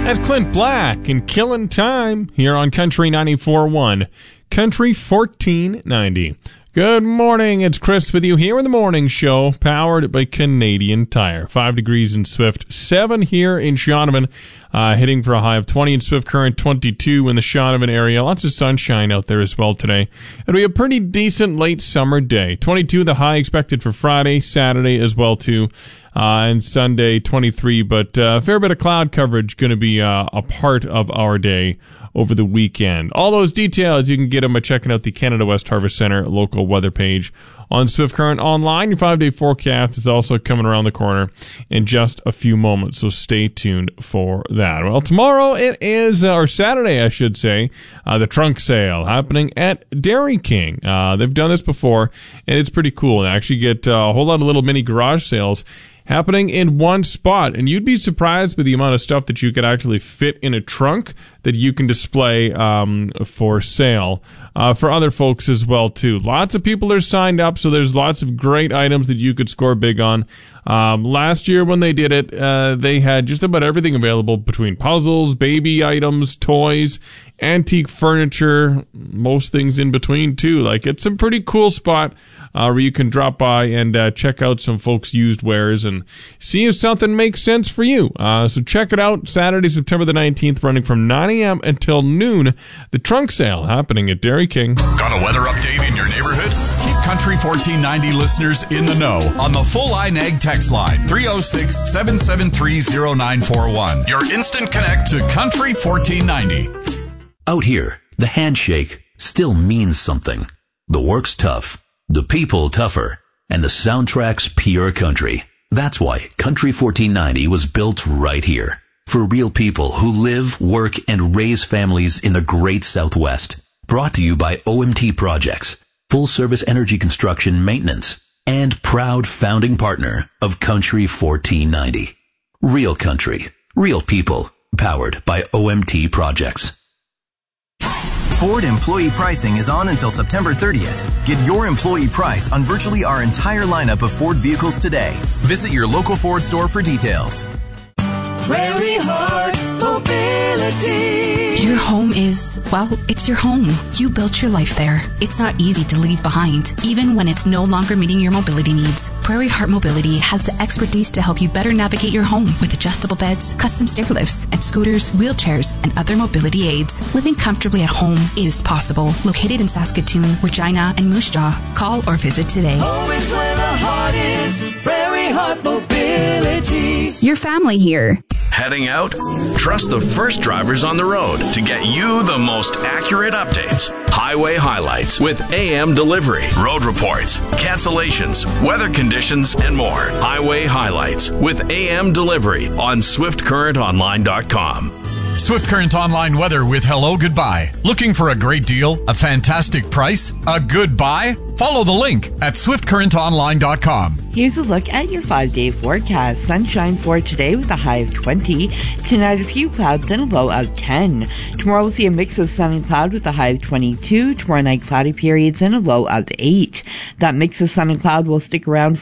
That's Clint Black and Killin' Time here on Country 94.1, Country 1490. Good morning, it's Chris with you here in the morning show, powered by Canadian Tire. 5 degrees in Swift, 7 here in Shaunavon, hitting for a high of 20 in Swift Current, 22 in the Shaunavon area. Lots of sunshine out there as well today. It'll be a pretty decent late summer day. 22 the high expected for Friday, Saturday as well too. And Sunday, 23, but a fair bit of cloud coverage going to be a part of our day over the weekend. All those details, you can get them by checking out the Canada West Harvest Center local weather page on Swift Current Online. Your 5-day forecast is also coming around the corner in just a few moments, so stay tuned for that. Well, tomorrow it is, or Saturday, I should say, the trunk sale happening at Dairy King. They've done this before, and it's pretty cool. They actually get a whole lot of little mini garage sales happening in one spot, and you'd be surprised by the amount of stuff that you could actually fit in a trunk that you can display for sale for other folks as well too. Lots of people are signed up, so there's lots of great items that you could score big on. Last year when they did it, they had just about everything available between puzzles, baby items, toys, antique furniture, most things in between too. Like, it's a pretty cool spot where you can drop by and check out some folks' used wares and see if something makes sense for you. So check it out. Saturday, September the 19th, running from 9 a.m. until noon. The trunk sale happening at Dairy King. Got a weather update in your neighborhood? Keep Country 1490 listeners in the know on the full INAG text line, 306-773-0941. Your instant connect to Country 1490. Out here, the handshake still means something. The work's tough, the people tougher, and the soundtrack's pure country. That's why Country 1490 was built right here. For real people who live, work, and raise families in the great Southwest. Brought to you by OMT Projects, full-service energy construction maintenance, and proud founding partner of Country 1490. Real country, real people, powered by OMT Projects. Ford employee pricing is on until September 30th. Get your employee price on virtually our entire lineup of Ford vehicles today. Visit your local Ford store for details. Prairie Heart Mobility. Your home is, well, it's your home. You built your life there. It's not easy to leave behind, even when it's no longer meeting your mobility needs. Prairie Heart Mobility has the expertise to help you better navigate your home with adjustable beds, custom stair lifts, and scooters, wheelchairs, and other mobility aids. Living comfortably at home is possible. Located in Saskatoon, Regina, and Moose Jaw. Call or visit today. Home is where the heart is. Prairie Heart Mobility. Your family here. Heading out? Trust the first drivers on the road to get you the most accurate updates. Highway highlights with AM delivery, road reports, cancellations, weather conditions, and more. Highway highlights with AM delivery on SwiftCurrentOnline.com. Swift Current Online weather with hello goodbye. Looking for a great deal, a fantastic price, a good buy? Follow the link at SwiftCurrentOnline.com. Here's a look at your 5-day forecast. Sunshine for today with a high of 20. Tonight a few clouds and a low of 10. Tomorrow we'll see a mix of sun and cloud with a high of 22. Tomorrow night cloudy periods and a low of 8. That mix of sun and cloud will stick around for